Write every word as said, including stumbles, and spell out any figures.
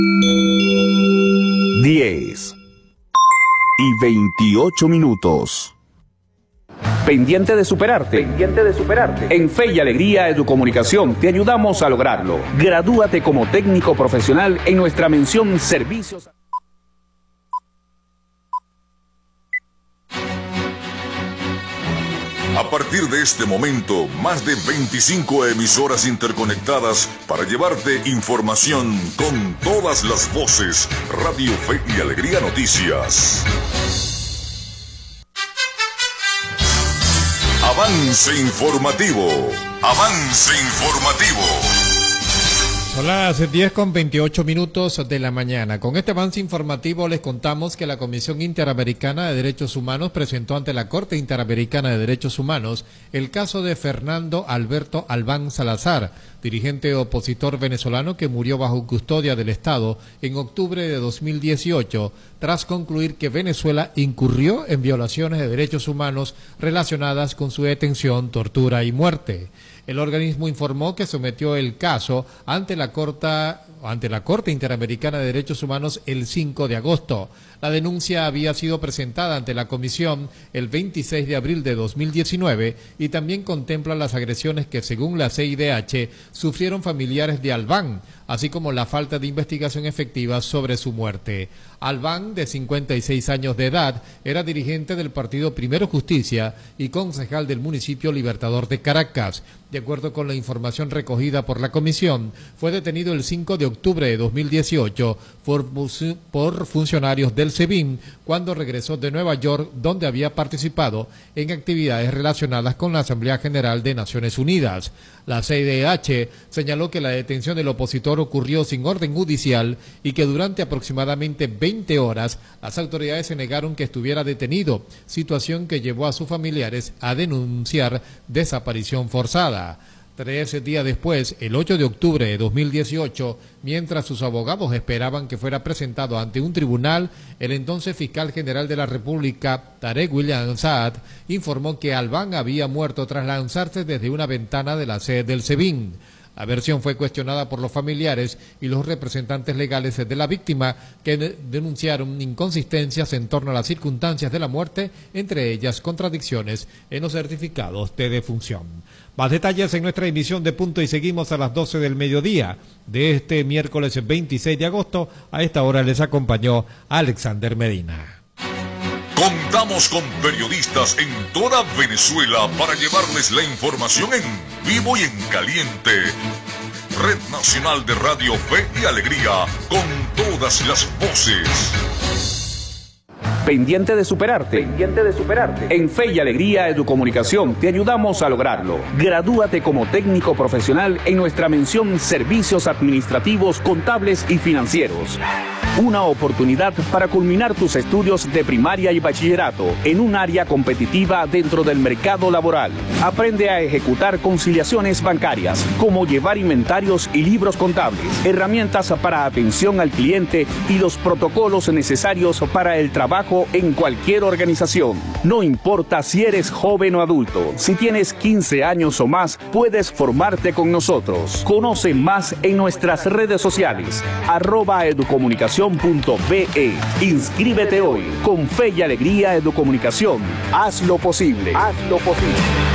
diez y veintiocho minutos. Pendiente de superarte. Pendiente de superarte. En Fe y Alegría Educomunicación te ayudamos a lograrlo. Gradúate como técnico profesional en nuestra mención Servicios. A partir de este momento, más de veinticinco emisoras interconectadas para llevarte información con todas las voces. Radio Fe y Alegría Noticias. Avance informativo. Avance informativo. Son las diez con veintiocho minutos de la mañana. Con este avance informativo les contamos que la Comisión Interamericana de Derechos Humanos presentó ante la Corte Interamericana de Derechos Humanos el caso de Fernando Alberto Albán Salazar, dirigente opositor venezolano que murió bajo custodia del Estado en octubre de dos mil dieciocho, tras concluir que Venezuela incurrió en violaciones de derechos humanos relacionadas con su detención, tortura y muerte. El organismo informó que sometió el caso ante la Corte, ante la Corte Interamericana de Derechos Humanos el cinco de agosto. La denuncia había sido presentada ante la Comisión el veintiséis de abril de dos mil diecinueve y también contempla las agresiones que, según la C I D H, sufrieron familiares de Albán, así como la falta de investigación efectiva sobre su muerte. Albán, de cincuenta y seis años de edad, era dirigente del partido Primero Justicia y concejal del municipio Libertador de Caracas. De acuerdo con la información recogida por la comisión, fue detenido el cinco de octubre de dos mil dieciocho por, por funcionarios del SEBIN cuando regresó de Nueva York, donde había participado en actividades relacionadas con la Asamblea General de Naciones Unidas. La C I D H señaló que la detención del opositor ocurrió sin orden judicial y que durante aproximadamente veinte horas las autoridades se negaron que estuviera detenido, situación que llevó a sus familiares a denunciar desaparición forzada. Trece días después, el ocho de octubre de dos mil dieciocho, mientras sus abogados esperaban que fuera presentado ante un tribunal, el entonces fiscal general de la República, Tarek William Saad, informó que Albán había muerto tras lanzarse desde una ventana de la sede del SEBIN. La versión fue cuestionada por los familiares y los representantes legales de la víctima, que denunciaron inconsistencias en torno a las circunstancias de la muerte, entre ellas contradicciones en los certificados de defunción. Más detalles en nuestra emisión de Punto y Seguimos a las doce del mediodía de este miércoles veintiséis de agosto. A esta hora les acompañó Alexander Medina. Contamos con periodistas en toda Venezuela para llevarles la información en vivo y en caliente. Red Nacional de Radio Fe y Alegría, con todas las voces. Pendiente de superarte. Pendiente de superarte. En Fe y Alegría Educomunicación te ayudamos a lograrlo. Gradúate como técnico profesional en nuestra mención Servicios Administrativos, Contables y Financieros. Una oportunidad para culminar tus estudios de primaria y bachillerato en un área competitiva dentro del mercado laboral. Aprende a ejecutar conciliaciones bancarias, como llevar inventarios y libros contables, herramientas para atención al cliente y los protocolos necesarios para el trabajo en cualquier organización. No importa si eres joven o adulto, si tienes quince años o más, puedes formarte con nosotros. Conoce más en nuestras redes sociales, arroba educomunicación punto be. Inscríbete hoy. Con Fe y Alegría Educomunicación. Haz lo posible. Haz lo posible.